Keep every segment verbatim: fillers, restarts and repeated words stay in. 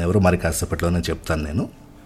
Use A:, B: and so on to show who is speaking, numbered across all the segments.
A: ఎవరు మరి కాసేపట్లోనే చెప్తాను నేను.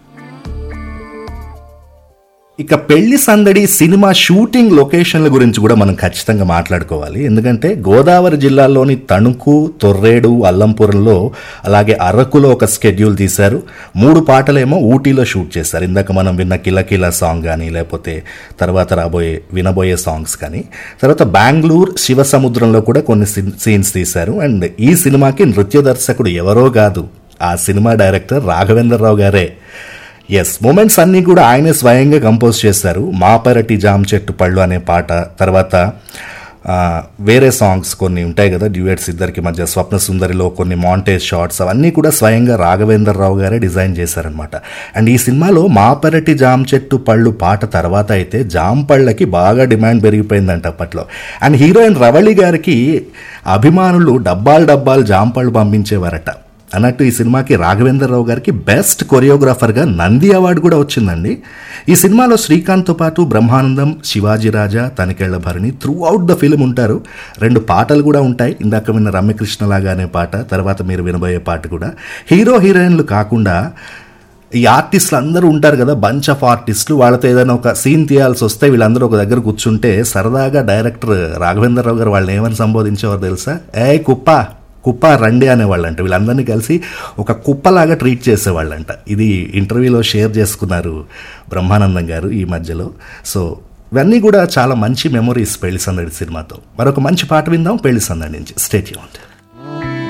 A: ఇక పెళ్లి సందడి సినిమా షూటింగ్ లొకేషన్ల గురించి కూడా మనం ఖచ్చితంగా మాట్లాడుకోవాలి. ఎందుకంటే గోదావరి జిల్లాలోని తణుకు, తొర్రేడు, అల్లంపురంలో అలాగే అరకులో ఒక స్కెడ్యూల్ తీశారు. మూడు పాటలేమో ఊటీలో షూట్ చేశారు. ఇందాక మనం విన్న కిల కిల సాంగ్ కానీ, లేకపోతే తర్వాత రాబోయే వినబోయే సాంగ్స్ కానీ. తర్వాత బెంగళూరు శివసముద్రంలో కూడా కొన్ని సీన్స్ తీశారు. అండ్ ఈ సినిమాకి నృత్య దర్శకుడు ఎవరో కాదు, ఆ సినిమా డైరెక్టర్ రాఘవేంద్రరావు గారే. ఎస్, మూమెంట్స్ అన్నీ కూడా ఆయనే స్వయంగా కంపోజ్ చేశారు. మా పెరటి జామ చెట్టు పళ్ళు అనే పాట, తర్వాత వేరే సాంగ్స్ కొన్ని ఉంటాయి కదా డ్యూయట్స్ ఇద్దరికి మధ్య, స్వప్న సుందరిలో కొన్ని మాంటేజ్ షాట్స్, అవన్నీ కూడా స్వయంగా రాఘవేంద్రరావు గారే డిజైన్ చేశారనమాట. అండ్ ఈ సినిమాలో మా పెరటి జామ చెట్టు పళ్ళు పాట తర్వాత అయితే జామ పళ్ళకి బాగా డిమాండ్ పెరిగిపోయిందంట అప్పట్లో. అండ్ హీరోయిన్ రవళి గారికి అభిమానులు డబ్బాలు డబ్బాలు జామ పళ్ళు పంపించేవారట. అన్నట్టు ఈ సినిమాకి రాఘవేంద్రరావు గారికి బెస్ట్ కొరియోగ్రాఫర్గా నంది అవార్డు కూడా వచ్చిందండి. ఈ సినిమాలో శ్రీకాంత్తో పాటు బ్రహ్మానందం, శివాజీ రాజా, Tanikella Bharani through out the film ఉంటారు. రెండు పాటలు కూడా ఉంటాయి. ఇందాక విన్న రమ్యకృష్ణలాగా అనే పాట, తర్వాత మీరు వినబోయే పాట కూడా. హీరో హీరోయిన్లు కాకుండా ఈ ఆర్టిస్టులు అందరూ ఉంటారు కదా, బంచ్ ఆఫ్ ఆర్టిస్టులు, వాళ్ళతో ఏదైనా ఒక సీన్ తీయాల్సి వస్తే వీళ్ళందరూ ఒక దగ్గర కూర్చుంటే సరదాగా డైరెక్టర్ రాఘవేంద్రరావు గారు వాళ్ళని ఏమని సంబోధించేవారు తెలుసా? ఏ కుప్ప కుప్ప రండి అనేవాళ్ళంట. వీళ్ళందరినీ కలిసి ఒక కుప్పలాగా ట్రీట్ చేసేవాళ్ళంట. ఇది ఇంటర్వ్యూలో షేర్ చేసుకున్నారు బ్రహ్మానందం గారు ఈ మధ్యలో. సో ఇవన్నీ కూడా చాలా మంచి మెమొరీస్ పెళ్లి సందడి సినిమాతో. మరొక మంచి పాట విందాం పెళ్లి సందడి నుంచి. Stay tuned.